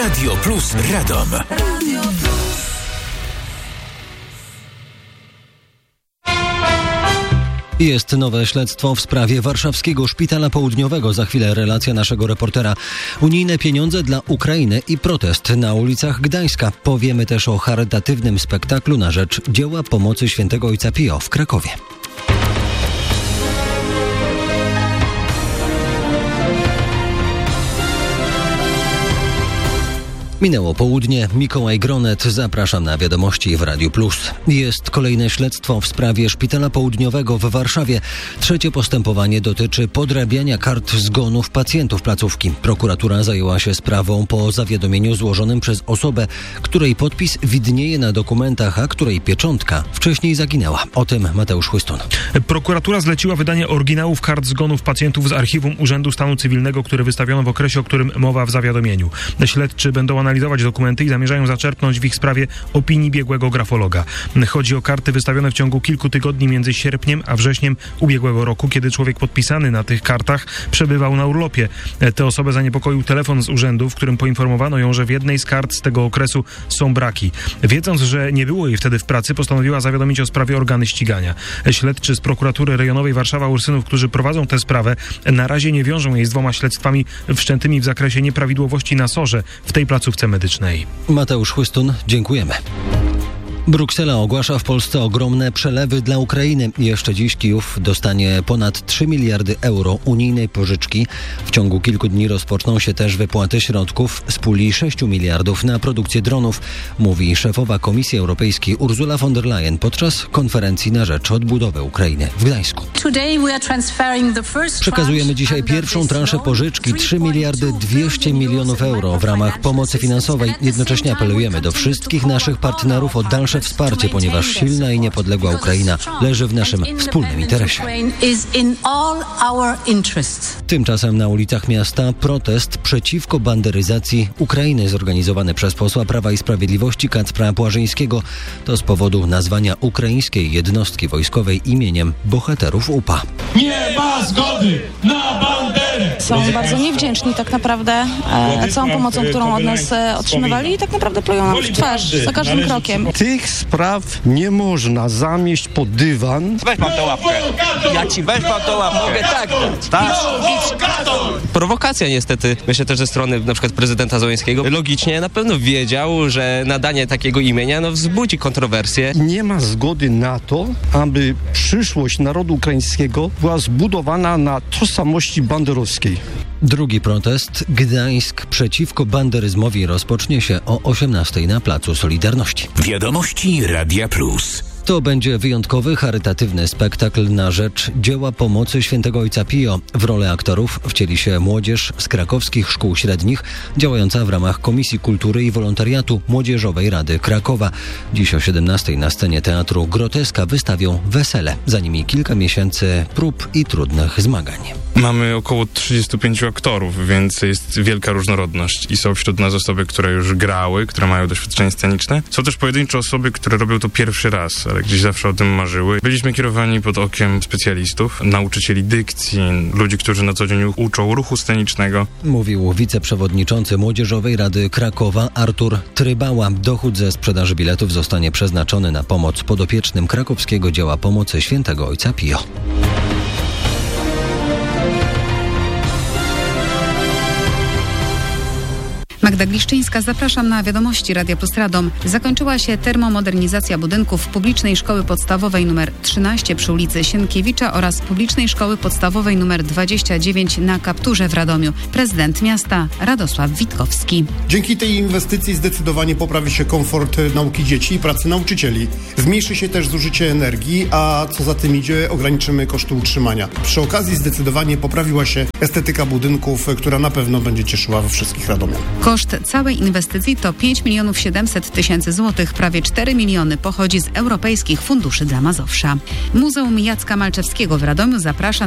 Radio Plus Radom. Jest nowe śledztwo w sprawie warszawskiego Szpitala Południowego. Za chwilę relacja naszego reportera. Unijne pieniądze dla Ukrainy i protest na ulicach Gdańska. Powiemy też o charytatywnym spektaklu na rzecz dzieła pomocy Świętego Ojca Pio w Krakowie. Minęło południe. Mikołaj Gronet. Zapraszam na wiadomości w Radiu Plus. Jest kolejne śledztwo w sprawie Szpitala Południowego w Warszawie. Trzecie postępowanie dotyczy podrabiania kart zgonów pacjentów placówki. Prokuratura zajęła się sprawą po zawiadomieniu złożonym przez osobę, której podpis widnieje na dokumentach, a której pieczątka wcześniej zaginęła. O tym Mateusz Chłystun. Prokuratura zleciła wydanie oryginałów kart zgonów pacjentów z archiwum Urzędu Stanu Cywilnego, które wystawiono w okresie, o którym mowa w zawiadomieniu. Śledczy będą analizować dokumenty i zamierzają zaczerpnąć w ich sprawie opinii biegłego grafologa. Chodzi o karty wystawione w ciągu kilku tygodni między sierpniem a wrześniem ubiegłego roku, kiedy człowiek podpisany na tych kartach przebywał na urlopie. Tę osobę zaniepokoił telefon z urzędu, w którym poinformowano ją, że w jednej z kart z tego okresu są braki. Wiedząc, że nie było jej wtedy w pracy, postanowiła zawiadomić o sprawie organy ścigania. Śledczy z prokuratury rejonowej Warszawa-Ursynów, którzy prowadzą tę sprawę, na razie nie wiążą jej z dwoma śledztwami wszczętymi w zakresie nieprawidłowości na SOR-ze w tej placówce medycznej. Mateusz Chłystun, dziękujemy. Bruksela ogłasza w Polsce ogromne przelewy dla Ukrainy. Jeszcze dziś Kijów dostanie ponad 3 miliardy euro unijnej pożyczki. W ciągu kilku dni rozpoczną się też wypłaty środków z puli 6 miliardów na produkcję dronów, mówi szefowa Komisji Europejskiej Ursula von der Leyen podczas konferencji na rzecz odbudowy Ukrainy w Gdańsku. Przekazujemy dzisiaj pierwszą transzę pożyczki 3 miliardy 200 milionów euro w ramach pomocy finansowej. Jednocześnie apelujemy do wszystkich naszych partnerów o dalsze wsparcie, ponieważ silna i niepodległa Ukraina leży w naszym wspólnym interesie. Tymczasem na ulicach miasta protest przeciwko banderyzacji Ukrainy zorganizowany przez posła Prawa i Sprawiedliwości Kacpra Płażyńskiego. To z powodu nazwania ukraińskiej jednostki wojskowej imieniem bohaterów UPA. Nie ma zgody na banderę! Są bardzo niewdzięczni tak naprawdę całą pomocą, którą od nas otrzymywali i tak naprawdę plują nam w twarz za każdym krokiem. Tych spraw nie można zamieść pod dywan. Weź pan tę łapkę. Ja ci weź pan tę łapkę. Mogę tak dać. Prowokacja niestety. Myślę też ze strony na przykład prezydenta Załęskiego. Logicznie na pewno wiedział, że nadanie takiego imienia wzbudzi kontrowersje. Nie ma zgody na to, aby przyszłość narodu ukraińskiego była zbudowana na tożsamości banderowskiej. Drugi protest Gdańsk przeciwko banderyzmowi rozpocznie się o 18:00 na Placu Solidarności. Wiadomości Radia Plus. To będzie wyjątkowy, charytatywny spektakl na rzecz dzieła pomocy Świętego Ojca Pio. W rolę aktorów wcieli się młodzież z krakowskich szkół średnich, działająca w ramach Komisji Kultury i Wolontariatu Młodzieżowej Rady Krakowa. Dziś o 17:00 na scenie Teatru Groteska wystawią Wesele. Za nimi kilka miesięcy prób i trudnych zmagań. Mamy około 35 aktorów, więc jest wielka różnorodność i są wśród nas osoby, które już grały, które mają doświadczenie sceniczne. Są też pojedyncze osoby, które robią to pierwszy raz, ale gdzieś zawsze o tym marzyły. Byliśmy kierowani pod okiem specjalistów, nauczycieli dykcji, ludzi, którzy na co dzień uczą ruchu scenicznego. Mówił wiceprzewodniczący Młodzieżowej Rady Krakowa Artur Trybała. Dochód ze sprzedaży biletów zostanie przeznaczony na pomoc podopiecznym krakowskiego dzieła pomocy Świętego Ojca Pio. Magda Gliszczyńska, zapraszam na wiadomości Radia Plus Radom. Zakończyła się termomodernizacja budynków Publicznej Szkoły Podstawowej nr 13 przy ulicy Sienkiewicza oraz Publicznej Szkoły Podstawowej nr 29 na Kapturze w Radomiu. Prezydent miasta Radosław Witkowski. Dzięki tej inwestycji zdecydowanie poprawi się komfort nauki dzieci i pracy nauczycieli. Zmniejszy się też zużycie energii, a co za tym idzie, ograniczymy koszty utrzymania. Przy okazji zdecydowanie poprawiła się estetyka budynków, która na pewno będzie cieszyła we wszystkich radomian. Koszt całej inwestycji to 5 700 000 złotych. Prawie 4 miliony pochodzi z europejskich funduszy dla Mazowsza. Muzeum Jacka Malczewskiego w Radomiu zaprasza